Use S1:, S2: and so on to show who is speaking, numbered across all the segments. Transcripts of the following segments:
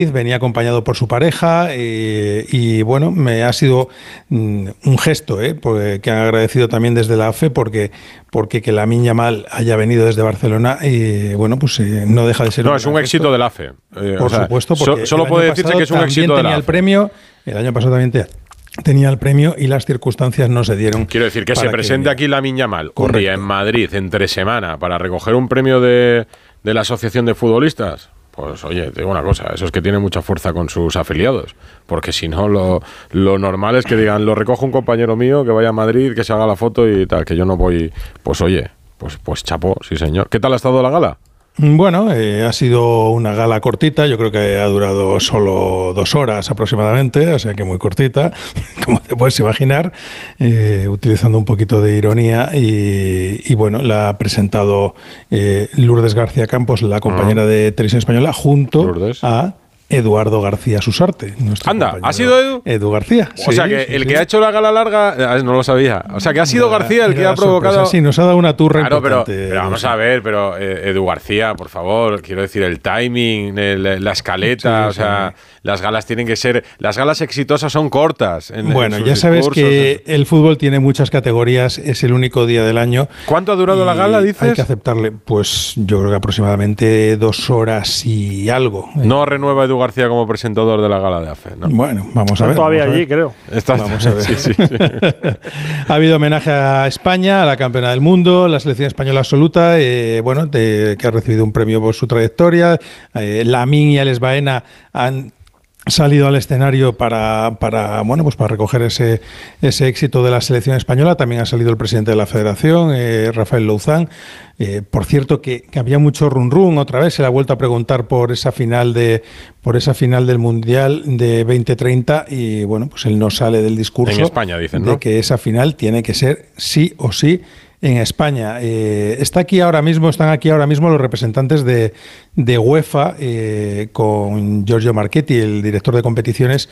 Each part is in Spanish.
S1: venía acompañado por su pareja y bueno, me ha sido un gesto que han agradecido también desde la AFE porque que Lamine Yamal haya venido desde Barcelona y bueno, pues no deja de ser
S2: es un éxito de la AFE.
S1: Por supuesto, porque
S2: solo puede decirse que es un éxito de la AFE.
S1: El año pasado también tenía el premio y las circunstancias no se dieron.
S2: Quiero decir que se presente aquí Lamine Yamal un día en Madrid, entre semana, para recoger un premio de la Asociación de Futbolistas. Pues oye, te digo una cosa, eso es que tiene mucha fuerza con sus afiliados, porque si no, lo normal es que digan, lo recoge un compañero mío, que vaya a Madrid, que se haga la foto y tal, que yo no voy. Pues oye, pues chapó, sí señor. ¿Qué tal ha estado la gala?
S1: Bueno, ha sido una gala cortita, yo creo que ha durado solo 2 horas aproximadamente, o sea que muy cortita, como te puedes imaginar, utilizando un poquito de ironía y bueno, la ha presentado Lourdes García Campos, la compañera de Televisión Española, junto a Eduardo García Susarte.
S2: Anda, ¿ha sido
S1: Edu García?
S2: O sea que el que ha hecho la gala larga, no lo sabía. O sea que ha sido García el que ha provocado.
S1: Sí, nos ha dado una turra importante.
S2: Pero vamos a ver, Edu García, por favor, quiero decir, el timing, la escaleta, o sea, las galas tienen que ser. Las galas exitosas son cortas.
S1: Bueno, ya sabes que el fútbol tiene muchas categorías, es el único día del año.
S2: ¿Cuánto ha durado la gala, dices?
S1: Hay que aceptarle, pues yo creo que aproximadamente 2 horas y algo.
S2: No renueva Edu García como presentador de la gala de AFE, ¿no?
S1: Bueno, vamos a ver.
S3: Todavía allí, creo.
S1: Vamos a ver.
S2: Sí.
S1: Ha habido homenaje a España, a la campeona del mundo, la selección española absoluta, que ha recibido un premio por su trayectoria. Lamine y Alex Baena han salido al escenario para recoger ese éxito de la selección española. También ha salido el presidente de la Federación, Rafael Louzán. Por cierto, que había mucho run otra vez. Se le ha vuelto a preguntar por esa final del Mundial de 2030 y bueno, pues él no sale del discurso
S2: en España, dicen, ¿no?
S1: De que esa final tiene que ser sí o sí en España. Están aquí ahora mismo los representantes de UEFA con Giorgio Marchetti, el director de competiciones,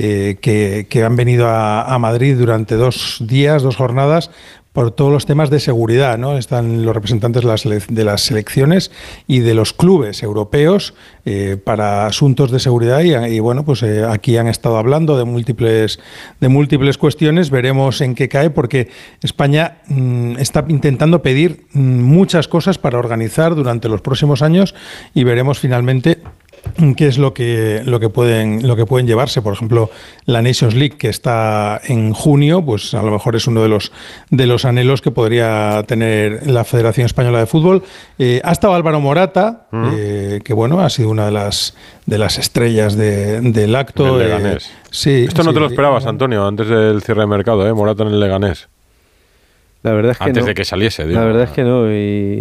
S1: que han venido a Madrid durante 2 jornadas, por todos los temas de seguridad, ¿no? Están los representantes de las selecciones y de los clubes europeos para asuntos de seguridad y bueno, pues aquí han estado hablando de múltiples cuestiones. Veremos en qué cae, porque España está intentando pedir muchas cosas para organizar durante los próximos años y veremos finalmente qué es lo que pueden llevarse. Por ejemplo, la Nations League, que está en junio, pues a lo mejor es uno de los anhelos que podría tener la Federación Española de Fútbol. Ha estado Álvaro Morata, que bueno, ha sido una de las estrellas del acto.
S2: El Leganés.
S1: Sí,
S2: esto no te lo esperabas, Antonio, antes del cierre de mercado, Morata en el Leganés.
S4: La verdad es que
S2: antes
S4: no.
S2: de que saliese, digo.
S4: La verdad es que no,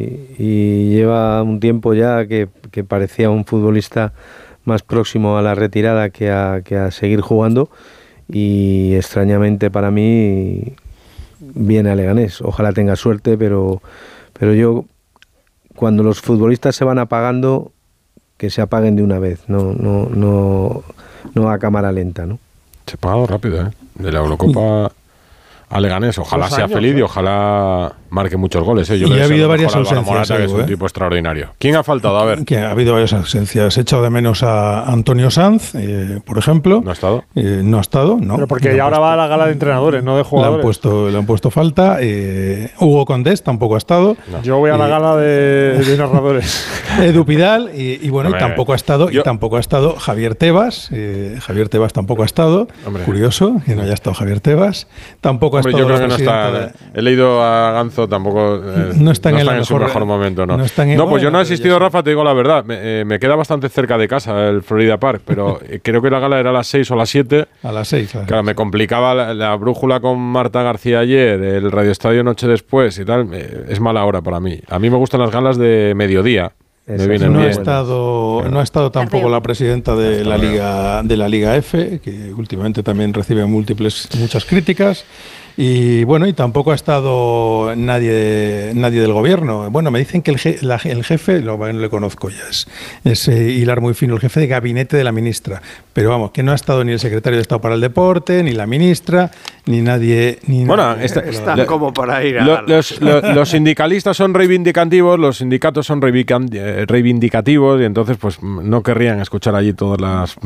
S4: y lleva un tiempo ya que parecía un futbolista más próximo a la retirada que a seguir jugando, y extrañamente para mí viene a Leganés. Ojalá tenga suerte, pero yo, cuando los futbolistas se van apagando, que se apaguen de una vez, no a cámara lenta, ¿no?
S2: Se ha apagado rápido, de la Eurocopa a Leganés. Ojalá sea feliz y ojalá marque muchos goles. Yo
S1: y ha habido varias ausencias.
S2: Morata, que es un tipo extraordinario. ¿Quién ha faltado? A ver.
S1: Que ha habido varias ausencias. He echado de menos a Antonio Sanz, por ejemplo.
S2: ¿No ha estado?
S1: No ha estado, no.
S3: Pero porque ya ahora va a la gala de entrenadores, no de jugadores.
S1: Le han puesto falta. Hugo Condés tampoco ha estado.
S3: No. Yo voy a la gala de narradores.
S1: Edu Pidal, y bueno, tampoco ha estado. Y tampoco ha estado Javier Tebas. Javier Tebas tampoco ha estado.
S2: Hombre.
S1: Curioso que no haya estado Javier Tebas. Tampoco ha estado.
S2: Yo creo que no está. He leído a Ganzo, tampoco.
S1: No está en
S2: su mejor momento, ¿no?
S1: No,
S2: pues yo no he asistido, Rafa, te digo la verdad. Me queda bastante cerca de casa el Florida Park, pero creo que la gala era a las 6 o a las 7.
S1: A las 6.
S2: Claro, me complicaba la brújula con Marta García ayer, el Radio Estadio noche después y tal. Es mala hora para mí. A mí me gustan las galas de mediodía.
S1: No ha estado tampoco la presidenta de la Liga F, que últimamente también recibe muchas críticas. Y bueno, y tampoco ha estado nadie del gobierno. Bueno, me dicen que el jefe, no le conozco ya, es hilar muy fino, el jefe de gabinete de la ministra. Pero vamos, que no ha estado ni el secretario de Estado para el Deporte, ni la ministra, ni nadie.
S5: Están como para ir a
S2: los sindicalistas son reivindicativos, los sindicatos son reivindicativos, y entonces pues no querrían escuchar allí todas las